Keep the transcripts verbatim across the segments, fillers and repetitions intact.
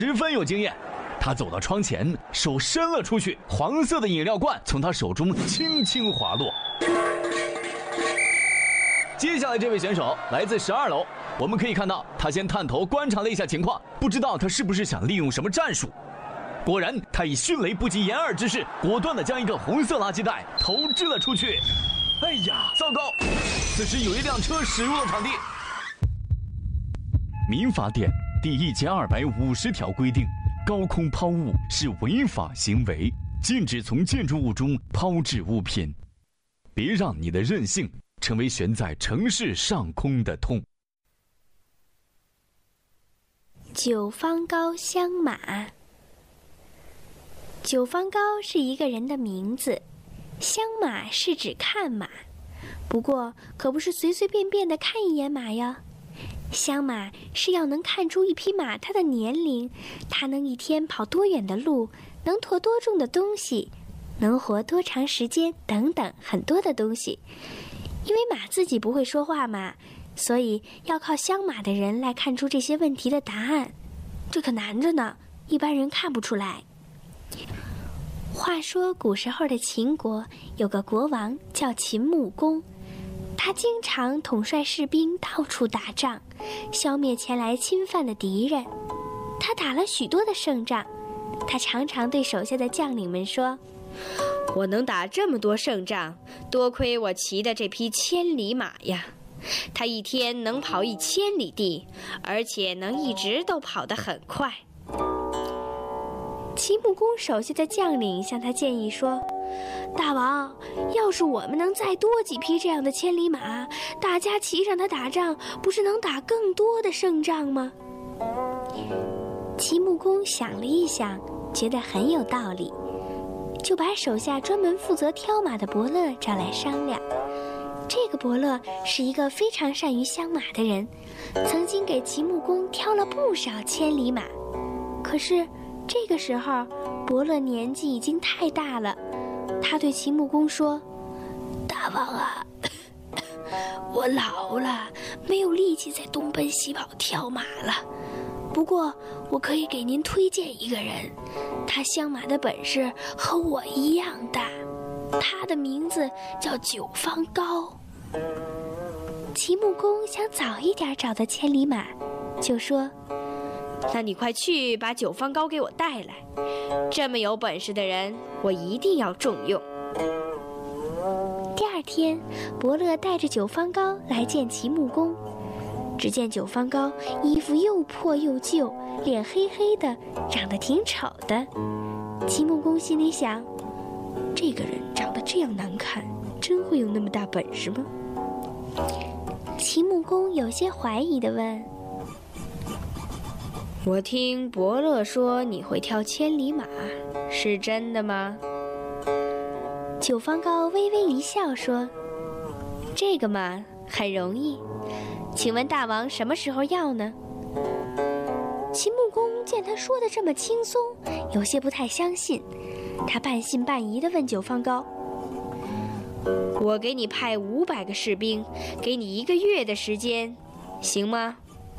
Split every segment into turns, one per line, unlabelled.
十分有经验。他走到窗前，手伸了出去，黄色的饮料罐从他手中轻轻滑落。接下来这位选手来自十二楼，我们可以看到他先探头观察了一下情况，不知道他是不是想利用什么战术。果然，他以迅雷不及掩耳之势，果断地将一个红色垃圾袋投掷了出去。哎呀，糟糕！此时有一辆车驶入了场地。民法典第一千二百五十条规定，高空抛物是违法行为，禁止从建筑物中抛掷物品。别让你的任性成为悬在城市上空的痛。
九方高相马。九方高是一个人的名字，相马是指看马，不过可不是随随便便的看一眼马哟。相马是要能看出一匹马它的年龄，它能一天跑多远的路，能驮多重的东西，能活多长时间等等很多的东西。因为马自己不会说话嘛，所以要靠相马的人来看出这些问题的答案，这可难着呢，一般人看不出来。话说古时候的秦国有个国王叫秦穆公，他经常统帅士兵到处打仗，消灭前来侵犯的敌人。他打了许多的胜仗，他常常对手下的将领们说，我能打这么多胜仗，多亏我骑的这匹千里马呀！它一天能跑一千里地，而且能一直都跑得很快。齐穆公手下的将领向他建议说，大王，要是我们能再多几匹这样的千里马，大家骑上它打仗，不是能打更多的胜仗吗？齐穆公想了一想，觉得很有道理，就把手下专门负责挑马的伯乐找来商量。这个伯乐是一个非常善于相马的人，曾经给齐穆公挑了不少千里马。可是这个时候，伯乐年纪已经太大了，他对齐穆公说，大王啊，我老了，没有力气再东奔西跑挑马了。不过我可以给您推荐一个人，他相马的本事和我一样大，他的名字叫九方高。齐穆公想早一点找到千里马，就说，那你快去把九方高给我带来，这么有本事的人我一定要重用。第二天，伯乐带着九方高来见齐穆公。只见九方高衣服又破又旧，脸黑黑的，长得挺丑的。齐穆公心里想，这个人长得这样难看，真会有那么大本事吗？齐穆公有些怀疑地问，我听伯乐说你会挑千里马，是真的吗？九方高微微一笑说，这个嘛，很容易，请问大王什么时候要呢？齐穆公见他说的这么轻松，有些不太相信，他半信半疑地问九方高，我给你派五百个士兵，给你一个月的时间，行吗？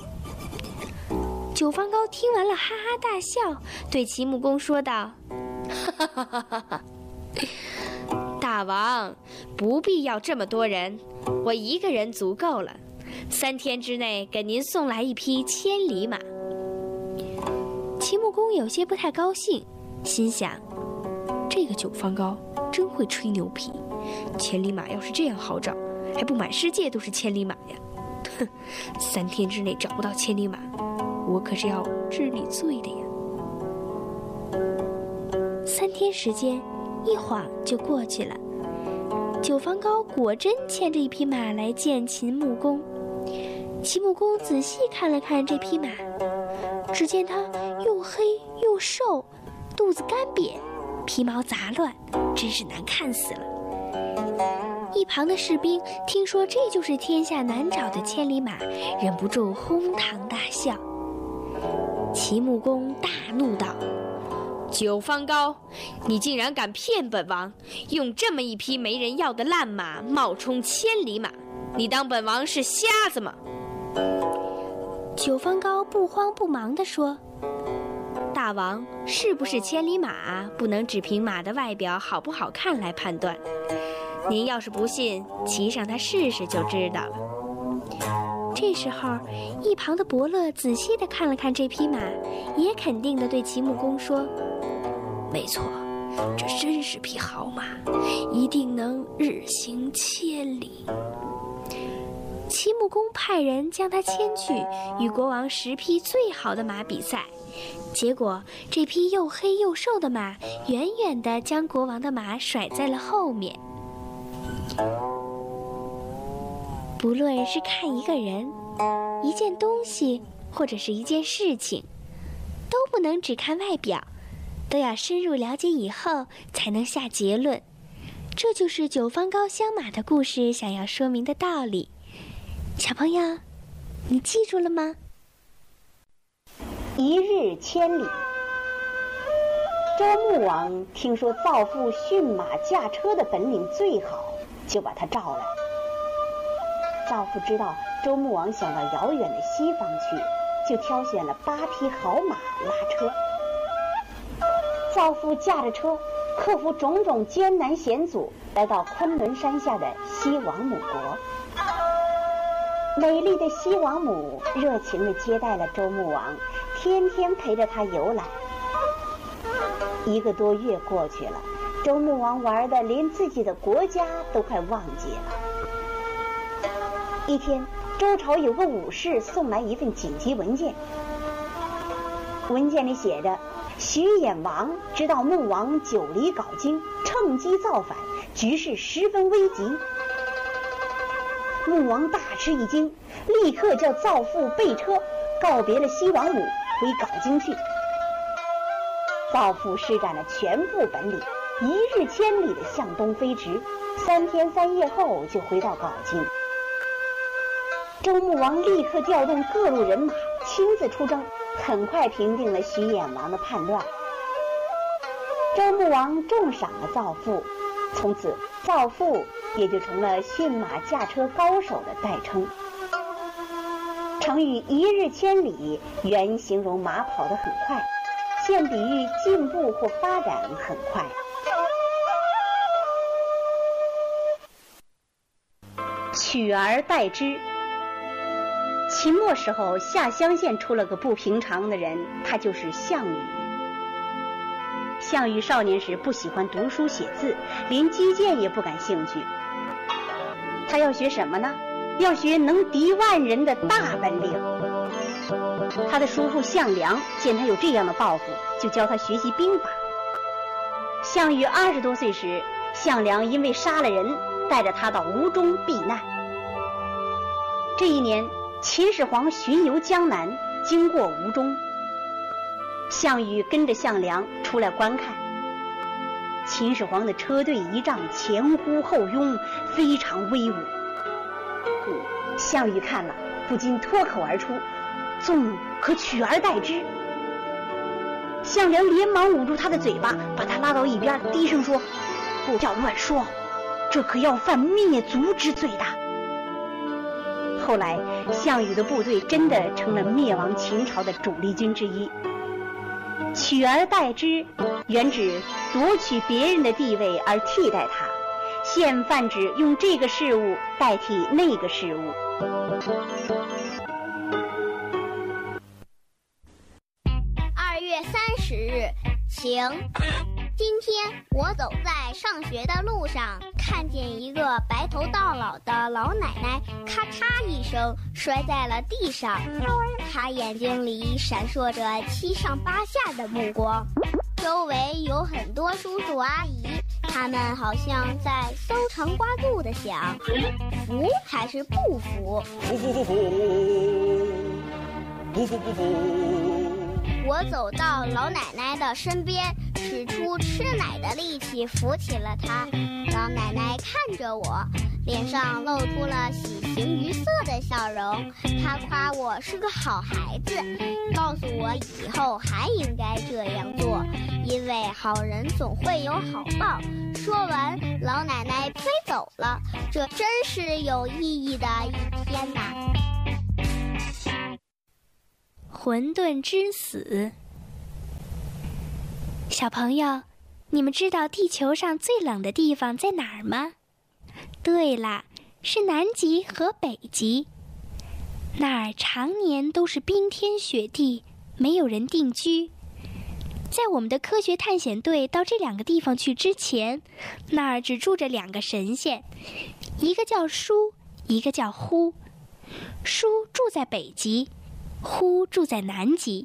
九方高听完了哈哈大笑，对齐穆公说道，哈哈哈哈哈，大王不必要这么多人，我一个人足够了，三天之内给您送来一匹千里马。齐穆公有些不太高兴，心想，这个九方高真会吹牛皮，千里马要是这样好找，还不满世界都是千里马呀？哼，三天之内找不到千里马，我可是要治你罪的呀。三天时间一晃就过去了，九方高果真牵着一匹马来见秦穆公。齐穆公仔细看了看这匹马，只见它又黑又瘦，肚子干瘪，皮毛杂乱，真是难看死了。一旁的士兵听说这就是天下难找的千里马，忍不住哄堂大笑。齐穆公大怒道，九方高，你竟然敢骗本王，用这么一匹没人要的烂马冒充千里马，你当本王是瞎子吗？九方高不慌不忙地说， 大王是不是千里马，不能只凭马的外表好不好看来判断。您要是不信，骑上它试试就知道了。这时候，一旁的伯乐仔细地看了看这匹马，也肯定地对齐穆公说：“没错，这真是匹好马，一定能日行千里。”齐穆公派人将他牵去与国王十匹最好的马比赛，结果这匹又黑又瘦的马远远地将国王的马甩在了后面。不论是看一个人、一件东西，或者是一件事情，都不能只看外表，都要深入了解以后才能下结论。这就是九方高香马的故事想要说明的道理。小朋友，你记住了吗？
一日千里。周穆王听说造父驯马驾车的本领最好，就把他召来。造父知道周穆王想到遥远的西方去，就挑选了八匹好马拉车。造父驾着车，克服种种艰难险阻，来到昆仑山下的西王母国。美丽的西王母热情地接待了周穆王，天天陪着他游览。一个多月过去了，周穆王玩得连自己的国家都快忘记了。一天，周朝有个武士送来一份紧急文件，文件里写着：徐衍王知道穆王久离镐京，趁机造反，局势十分危急。穆王大吃一惊，立刻叫造父备车，告别了西王母，回镐京去。造父施展了全副本领，一日千里地向东飞驰，三天三夜后就回到镐京。周穆王立刻调动各路人马，亲自出征，很快平定了徐衍王的叛乱。周穆王重赏了造父，从此造父也就成了驯马驾车高手的代称。成语一日千里原形容马跑得很快，现比喻进步或发展很快。取而代之。秦末时候，下乡县出了个不平常的人，他就是项羽。项羽少年时不喜欢读书写字，连击剑也不感兴趣。他要学什么呢？要学能敌万人的大本领。他的叔父项梁见他有这样的抱负，就教他学习兵法。项羽二十多岁时，项梁因为杀了人，带着他到吴中避难。这一年，秦始皇巡游江南，经过吴中，项羽跟着项梁出来观看。秦始皇的车队仪仗前呼后拥，非常威武。项羽看了，不禁脱口而出：“纵可取而代之。”项梁连忙捂住他的嘴巴，把他拉到一边，低声说：“不要乱说，这可要犯灭族之罪的。”后来，项羽的部队真的成了灭亡秦朝的主力军之一。取而代之，原指夺取别人的地位而替代他，现泛指用这个事物代替那个事物。
二月三十日，晴。今天我走在上学的路上，看见一个白头到老的老奶奶咔嚓一声摔在了地上，她眼睛里闪烁着七上八下的目光，周围有很多叔叔阿姨，他们好像在搜肠刮肚地想，服还是不服？
不服不服，不服不服。
我走到老奶奶的身边，使出吃奶的力气扶起了她。老奶奶看着我，脸上露出了喜形于色的笑容。她夸我是个好孩子，告诉我以后还应该这样做，因为好人总会有好报。说完，老奶奶飞走了。这真是有意义的一天呐！
混沌之死。 小朋友，你们知道地球上最冷的地方在哪儿吗？对了，是南极和北极。那儿常年都是冰天雪地，没有人定居。在我们的科学探险队到这两个地方去之前，那儿只住着两个神仙，一个叫舒，一个叫呼。舒住在北极，呼住在南极。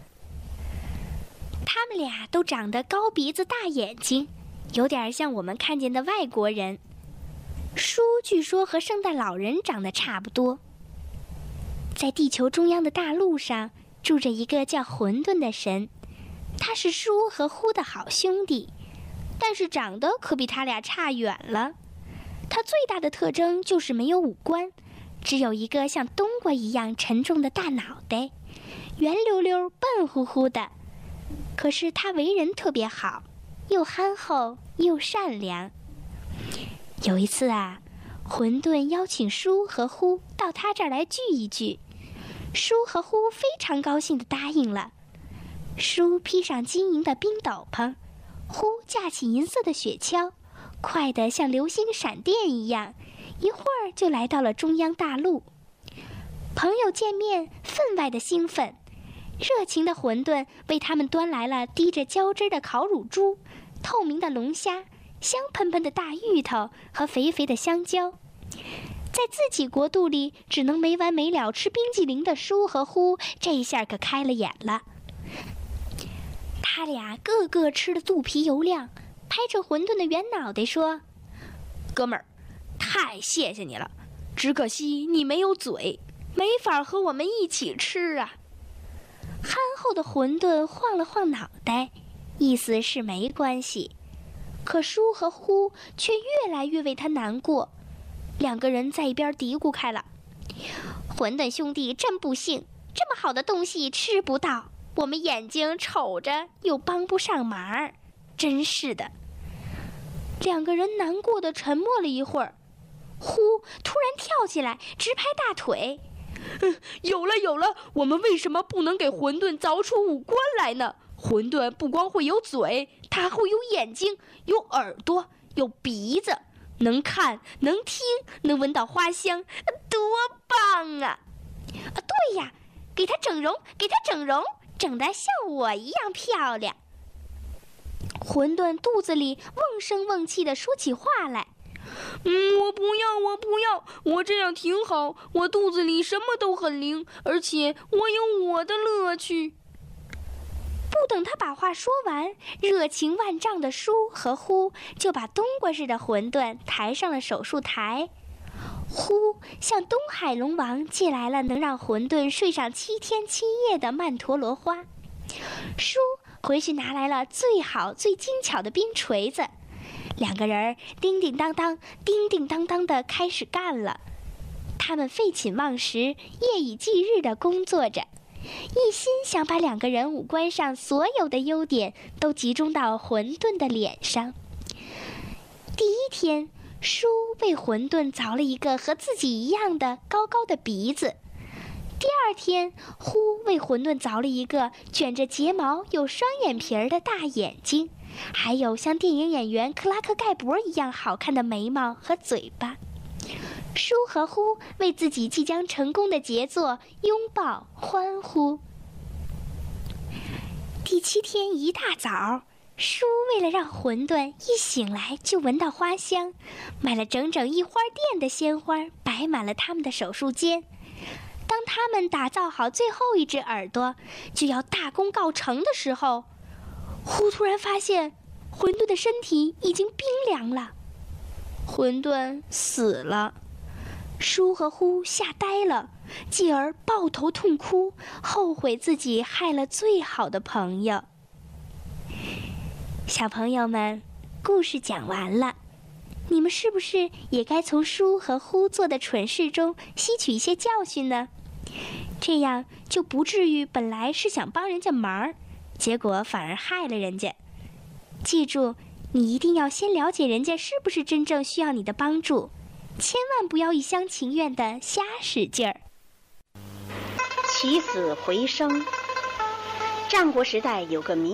他们俩都长得高鼻子大眼睛，有点像我们看见的外国人。舒据说和圣诞老人长得差不多。在地球中央的大陆上住着一个叫混沌的神，他是舒和呼的好兄弟，但是长得可比他俩差远了。他最大的特征就是没有五官，只有一个像冬瓜一样沉重的大脑袋，圆溜溜笨乎乎的。可是他为人特别好，又憨厚又善良。有一次啊，混沌邀请舒和呼到他这儿来聚一聚，舒和呼非常高兴地答应了。舒披上金银的冰斗篷，呼架起银色的雪橇，快得像流星闪电一样，一会儿就来到了中央大陆。朋友见面分外的兴奋，热情的混沌为他们端来了滴着胶汁的烤乳猪、透明的龙虾、香喷喷的大芋头和肥肥的香蕉。在自己国度里只能没完没了吃冰激凌的舒和呼，这一下可开了眼了。他俩个个吃得肚皮油亮，拍着混沌的圆脑袋说：“哥们儿，太谢谢你了，只可惜你没有嘴，没法和我们一起吃啊。”憨厚的混沌晃了晃脑袋，意思是没关系。可舒和呼却越来越为他难过，两个人在一边嘀咕开了：“混沌兄弟真不幸，这么好的东西吃不到，我们眼睛瞅着又帮不上忙，真是的。”两个人难过的沉默了一会儿，呼突然跳起来，直拍大腿：“嗯，有了有了，我们为什么不能给混沌凿出五官来呢？混沌不光会有嘴，它会有眼睛，有耳朵，有鼻子，能看，能听，能闻到花香，多棒啊！啊，对呀，给它整容，给它整容，整得像我一样漂亮。”混沌肚子里瓮声瓮气地说起话来：“嗯，我不要，我不要，我这样挺好，我肚子里什么都很灵，而且我有我的乐趣。”不等他把话说完，热情万丈的舒和呼就把冬瓜似的混沌抬上了手术台。呼向东海龙王借来了能让混沌睡上七天七夜的曼陀罗花，舒回去拿来了最好最精巧的冰锤子。两个人叮叮当当叮叮当当地开始干了。他们废寝忘食，夜以继日地工作着，一心想把两个人五官上所有的优点都集中到混沌的脸上。第一天，舒为混沌凿了一个和自己一样的高高的鼻子。第二天，呼为混沌凿了一个卷着睫毛、有双眼皮儿的大眼睛，还有像电影演员克拉克盖博一样好看的眉毛和嘴巴。舒和呼为自己即将成功的杰作拥抱欢呼。第七天一大早，舒为了让混沌一醒来就闻到花香，买了整整一花店的鲜花，摆满了他们的手术间。当他们打造好最后一只耳朵，就要大功告成的时候，呼突然发现混沌的身体已经冰凉了，混沌死了。舒和呼吓呆了，继而抱头痛哭，后悔自己害了最好的朋友。小朋友们，故事讲完了，你们是不是也该从舒和呼做的蠢事中吸取一些教训呢？这样就不至于本来是想帮人家忙，结果反而害了人家。记住，你一定要先了解人家是不是真正需要你的帮助，千万不要一厢情愿的瞎使劲儿。
起死回生。战国时代有个名